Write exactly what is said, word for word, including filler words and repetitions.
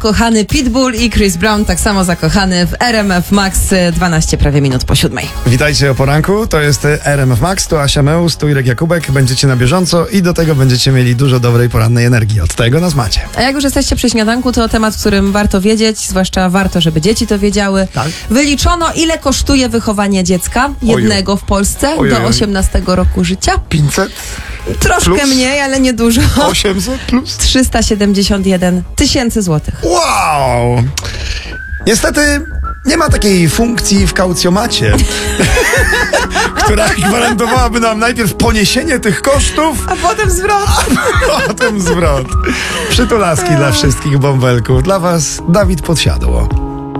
Kochany Pitbull i Chris Brown, tak samo zakochany w R M F Max, dwanaście prawie minut po siódmej. Witajcie o poranku, to jest R M F Max, to Asia Meus, tu Irek Jakubek, będziecie na bieżąco i do tego będziecie mieli dużo dobrej porannej energii, od tego nas macie. A jak już jesteście przy śniadanku, to temat, w którym warto wiedzieć, zwłaszcza warto, żeby dzieci to wiedziały. Tak. Wyliczono, ile kosztuje wychowanie dziecka, jednego w Polsce, Ojej. do osiemnastego roku życia. pięćset? Troszkę Plus? mniej, ale nie dużo. osiemset plus? trzysta siedemdziesiąt jeden tysięcy złotych. Wow! Niestety nie ma takiej funkcji w kaucjomacie, która gwarantowałaby nam najpierw poniesienie tych kosztów, A potem zwrot. a potem zwrot. Przytulaski dla wszystkich bąbelków. Dla was Dawid Podsiadło.